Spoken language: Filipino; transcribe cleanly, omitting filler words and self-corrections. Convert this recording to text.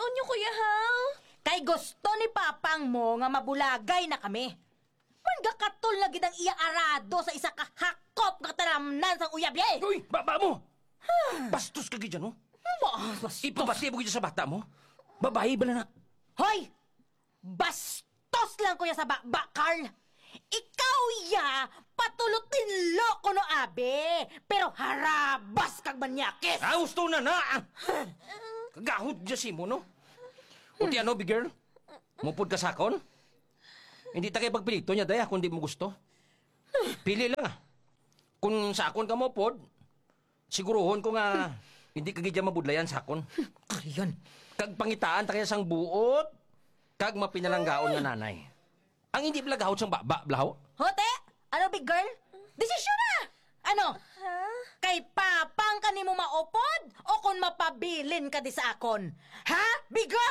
unyo, Kuya Hal. Kay gusto ni Papang mo nga mabulagay na kami. Mangakatol na gidang iya arado sa isa ka hakop nga talamnan sang uyab ye. Uy, baba mo! Bastos ka gidyan, no? Ipabati mo gidyan sa bata mo? Babae ba na? Hoy! Bastos lang kuya sa bakba, Carl! Ikaw ya, patulutin lo ko no abe, pero harabas kag manyakis! Gusto na na! Kagahod dyan si mo, no? O ti ano, big girl? Mupod ka sakon? Hindi ta kayo pagpilito niya, daya, kung di mo gusto. Pili lang, ah. Kung sakon ka mo, pod, siguruhon ko nga, hindi ka gidya mabudlayan sakon. Ayun. Kag pangitaan ta kaya sang buot, kag mapinalanggaon nga nanay. Ang hindi blagahot sang baba, blaho. Hote, ano big girl? Desisyon na! Ano? Kay Papang ka ni mo maupod o kung mapabilin ka di sa akon? Ha, big girl?